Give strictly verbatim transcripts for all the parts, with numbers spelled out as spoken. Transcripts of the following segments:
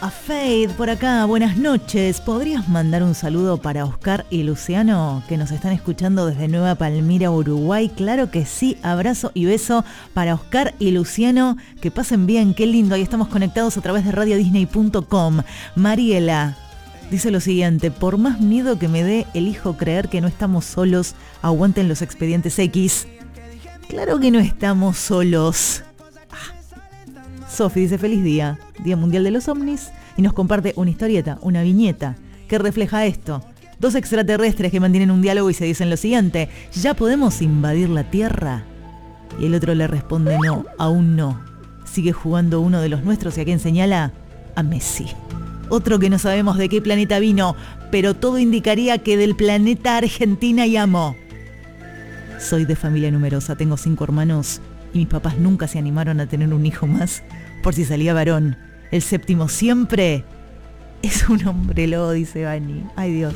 A Fade por acá, buenas noches. ¿Podrías mandar un saludo para Oscar y Luciano, que nos están escuchando desde Nueva Palmira, Uruguay? Claro que sí, abrazo y beso para Oscar y Luciano. Que pasen bien, qué lindo. Ahí estamos conectados a través de radio disney punto com. Mariela dice lo siguiente: por más miedo que me dé, elijo creer que no estamos solos. Aguanten los expedientes X. Claro que no estamos solos. Sofi dice feliz día, Día Mundial de los Ovnis, y nos comparte una historieta, una viñeta, que refleja esto. Dos extraterrestres que mantienen un diálogo y se dicen lo siguiente: ¿ya podemos invadir la Tierra? Y el otro le responde: no, aún no. Sigue jugando uno de los nuestros, y a quien señala: a Messi. Otro que no sabemos de qué planeta vino, pero todo indicaría que del planeta Argentina y amo. Soy de familia numerosa, tengo cinco hermanos, y mis papás nunca se animaron a tener un hijo más, por si salía varón. El séptimo siempre es un hombre lobo, dice Bani. Ay, Dios.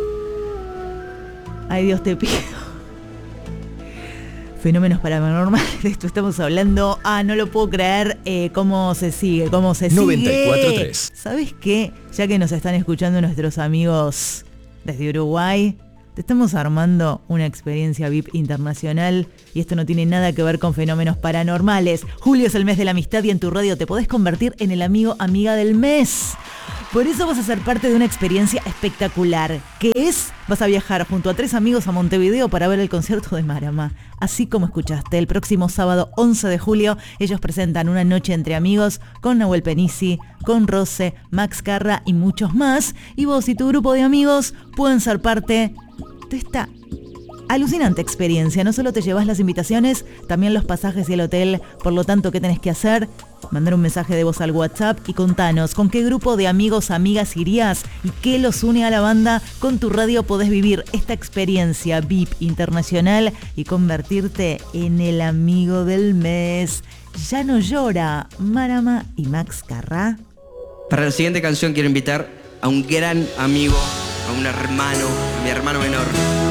Ay, Dios, te pido. Fenómenos paranormales, de esto estamos hablando. Ah, no lo puedo creer. Eh, ¿Cómo se sigue? ¿Cómo se noventa y cuatro sigue? tres. ¿Sabes qué? Ya que nos están escuchando nuestros amigos desde Uruguay, te estamos armando una experiencia V I P internacional, y esto no tiene nada que ver con fenómenos paranormales. Julio es el mes de la amistad, y en tu radio te podés convertir en el amigo, amiga del mes. Por eso vas a ser parte de una experiencia espectacular, que es, vas a viajar junto a tres amigos a Montevideo para ver el concierto de Marama. Así como escuchaste, el próximo sábado once de julio, ellos presentan Una noche entre amigos con Nahuel Penisi, con Rose, Max Carra y muchos más. Y vos y tu grupo de amigos pueden ser parte de esta alucinante experiencia. No solo te llevas las invitaciones, también los pasajes y el hotel. Por lo tanto, ¿qué tenés que hacer? Mandar un mensaje de voz al WhatsApp y contanos con qué grupo de amigos, amigas irías y qué los une a la banda. Con tu radio podés vivir esta experiencia V I P internacional y convertirte en el amigo del mes. Ya no llora, Marama y Max Carra. Para la siguiente canción quiero invitar a un gran amigo, a un hermano, a mi hermano menor.